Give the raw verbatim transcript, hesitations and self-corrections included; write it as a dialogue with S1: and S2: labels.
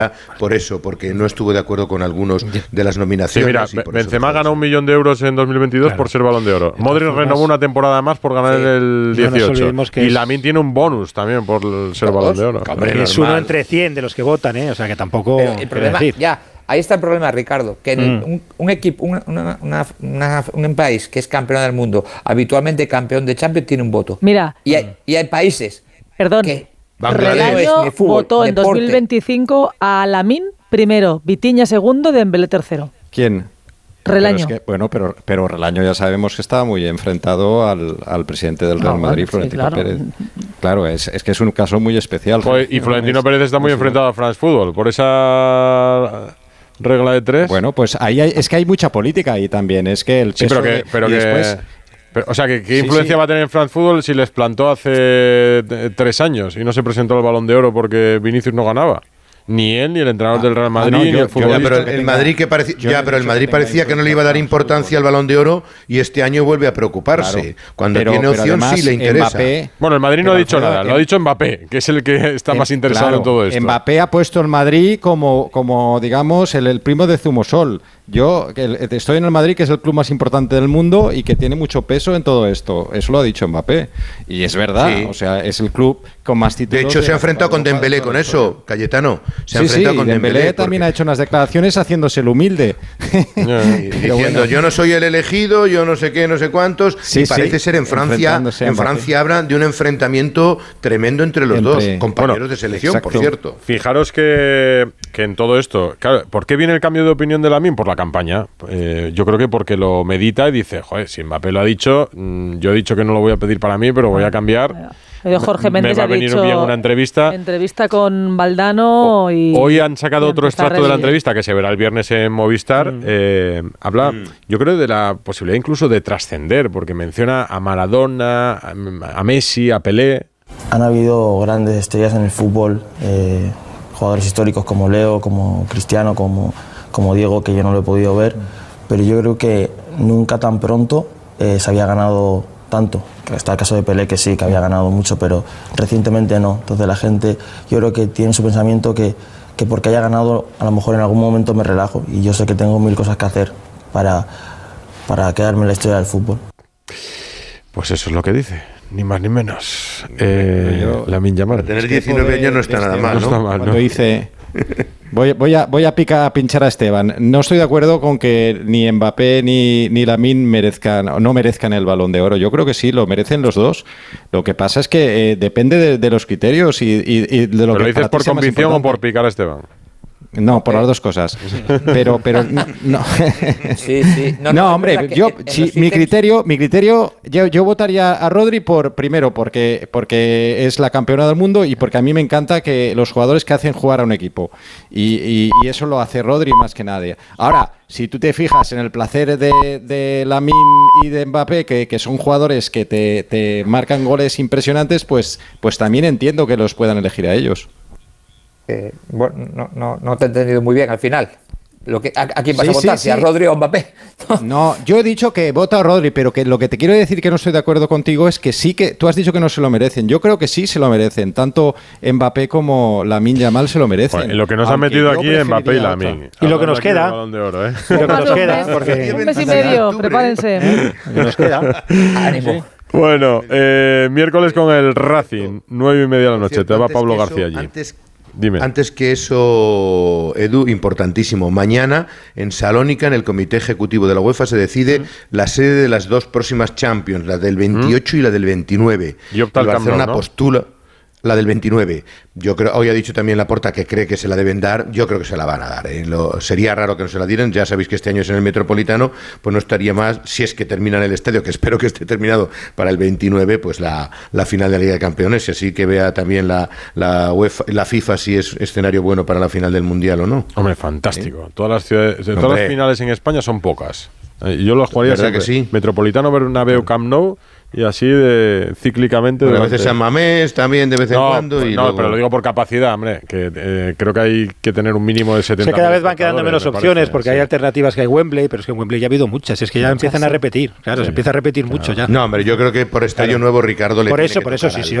S1: por eso, porque no estuvo de acuerdo con algunos de las nominaciones.
S2: Sí, mira, Benzema ganó un millón de euros en dos mil veintidós claro. por ser Balón de Oro. Modric formas, renovó una temporada más por ganar sí. el dieciocho. No y Lamine tiene un bonus también por ser ¿Todos? Balón de Oro.
S3: Hombre, es uno entre cien de los que votan, ¿eh? O sea que tampoco.
S4: Pero el problema, ya, ahí está el problema, Ricardo, que en mm. un, un equipo, una, una, una, una, un país que es campeón del mundo, habitualmente campeón de Champions, tiene un voto.
S5: Mira.
S4: Y hay, y hay países.
S5: Perdón.
S4: que
S5: Relaño no fútbol, votó en deporte. dos mil veinticinco a Lamine primero, Vitinha segundo, Dembélé tercero.
S6: ¿Quién?
S5: Relaño.
S6: Pero es que, bueno, pero, pero Relaño ya sabemos que estaba muy enfrentado al, al presidente del Real no, Madrid, sí, Florentino claro. Pérez. Claro, es, es que es un caso muy especial.
S2: Joder, y Florentino Pérez está muy enfrentado a France Football por esa regla de tres.
S6: Bueno, pues ahí hay, es que hay mucha política ahí también. Es que el peso
S2: sí, pero que,
S6: de,
S2: pero
S6: y
S2: que
S6: después,
S2: Pero, o sea, ¿qué, qué
S6: sí,
S2: influencia
S6: sí.
S2: va a tener en France Football si les plantó hace tres años y no se presentó al Balón de Oro porque Vinicius no ganaba? Ni él, ni el entrenador ah, del Real Madrid, ah, no, yo, ni el futbolista.
S1: Ya, pero el, el Madrid, que parecía, ya, pero el Madrid parecía que no le iba a dar importancia al Balón de Oro y este año vuelve a preocuparse. Claro. Cuando pero, tiene opción además, sí le interesa.
S2: Mbappé, bueno, el Madrid no ha dicho nada, en, lo ha dicho Mbappé, que es el que está en, más interesado claro, en todo esto.
S6: Mbappé ha puesto el Madrid como, como digamos, el, el primo de Zumosol. Yo que estoy en el Madrid, que es el club más importante del mundo y que tiene mucho peso en todo esto. Eso lo ha dicho Mbappé. Y es verdad, sí. O sea, es el club con más títulos.
S1: De hecho, de se ha enfrentado con Dembélé con eso, Cayetano. Se ha
S6: sí,
S1: enfrentado
S6: sí,
S1: con
S6: Dembélé, Dembélé también ha hecho unas declaraciones haciéndose el humilde.
S1: Diciendo, bueno. yo no soy el elegido, yo no sé qué, no sé cuántos. Sí, y parece sí, ser en Francia, en Francia hablan de un enfrentamiento tremendo entre los entre, dos, compañeros bueno, de selección, exacto. por cierto.
S2: Fijaros que, que en todo esto, claro, ¿por qué viene el cambio de opinión de Lamine? Por la campaña. Eh, yo creo que porque lo medita y dice, joder, si Mbappé lo ha dicho, mmm, yo he dicho que no lo voy a pedir para mí, pero voy a cambiar.
S5: Jorge Méndez
S2: me va a venir bien una entrevista.
S5: Entrevista con Valdano y...
S2: Hoy han sacado otro extracto de la entrevista que se verá el viernes en Movistar. Mm. Eh, habla, mm. yo creo, de la posibilidad incluso de trascender, porque menciona a Maradona, a, a Messi, a Pelé.
S7: Han habido grandes estrellas en el fútbol, eh, jugadores históricos como Leo, como Cristiano, como, como Diego, que yo no lo he podido ver, pero yo creo que nunca tan pronto eh, se había ganado tanto. Está el caso de Pelé, que sí, que había ganado mucho, pero recientemente no. Entonces la gente, yo creo que tiene su pensamiento que, que porque haya ganado, a lo mejor en algún momento me relajo, y yo sé que tengo mil cosas que hacer para, para quedarme en la historia del fútbol.
S2: Pues eso es lo que dice, ni más ni menos. Eh, Lamine Yamal.
S1: Para tener diecinueve años no está nada mal, ¿no?
S6: No está mal, ¿no? Cuando dice... Voy, voy, a, voy a, pica, a pinchar a Esteban. No estoy de acuerdo con que ni Mbappé ni, ni Lamine merezcan, no merezcan el Balón de Oro. Yo creo que sí, lo merecen los dos. Lo que pasa es que eh, depende de, de los criterios y, y, y de lo
S2: ¿Pero
S6: que
S2: lo dices por convicción o por picar a Esteban?
S6: No, por las dos cosas. Pero, pero no. No,
S4: sí, sí. no,
S6: no hombre, yo, si, mi criterio, mi criterio, yo, yo votaría a Rodri por primero porque, porque es la campeona del mundo y porque a mí me encanta que los jugadores que hacen jugar a un equipo y, y, y eso lo hace Rodri más que nadie. Ahora, si tú te fijas en el placer de, de Lamine y de Mbappé, que, que son jugadores que te, te marcan goles impresionantes, pues, pues también entiendo que los puedan elegir a ellos.
S4: Eh, bueno, no, no, no te he entendido muy bien al final. Lo que, ¿a, a quién vas
S6: sí,
S4: a votar?
S6: Sí,
S4: ¿Si a
S6: sí.
S4: Rodri o a Mbappé?
S6: No, yo he dicho que vota a Rodri, pero que lo que te quiero decir que no estoy de acuerdo contigo es que sí que... Tú has dicho que no se lo merecen. Yo creo que sí se lo merecen. Tanto Mbappé como Lamine Yamal se lo merecen.
S2: Bueno, lo que nos han metido aquí es Mbappé y Lamine.
S3: Y lo que nos queda...
S2: De oro, ¿eh?
S3: Y lo que nos queda...
S5: Porque... Un mes y medio, prepárense.
S3: ¿Eh? Lo que nos queda...
S4: Ánimo.
S2: Bueno, eh, miércoles con el Racing, nueve y media de la noche. Te va Pablo García allí.
S1: Antes,
S2: Dime.
S1: Antes que eso, Edu, importantísimo. Mañana en Salónica, en el Comité Ejecutivo de la UEFA, se decide mm. la sede de las dos próximas Champions, la del veintiocho mm. y la del veintinueve.
S2: Y opta el
S1: Barcelona
S2: ¿no?
S1: postula la del veintinueve. Yo creo, hoy ha dicho también Laporta que cree que se la deben dar. Yo creo que se la van a dar. ¿eh? Lo, sería raro que no se la dieran. Ya sabéis que este año es en el Metropolitano, pues no estaría más, si es que termina en el estadio, que espero que esté terminado para el veintinueve, pues la, la final de la Liga de Campeones, y así que vea también la, la UEFA, la FIFA si es escenario bueno para la final del Mundial o no.
S2: Hombre, fantástico. ¿Eh? Todas las ciudades, todas Hombre. las finales en España son pocas. Yo lo jugaría
S1: ¿verdad
S2: siempre.
S1: que sí?
S2: Metropolitano, Bernabéu, Camp Nou. Y así de cíclicamente.
S1: Bueno, a veces San Mamés también de vez en
S2: no,
S1: cuando. Y
S2: no,
S1: luego...
S2: pero lo digo por capacidad, hombre. Que eh, creo que hay que tener un mínimo de setenta.
S3: O sea, cada vez van quedando menos opciones
S2: parece,
S3: porque
S2: sí.
S3: hay alternativas que hay Wembley, pero es que en Wembley ya ha habido muchas. Es que ya empiezan a repetir. Claro, sí. se empieza a repetir claro. mucho ya.
S1: No, hombre, yo creo que por estadio claro. nuevo, Ricardo, le
S3: Por
S1: tiene
S3: eso,
S1: que
S3: por eso sí, sí.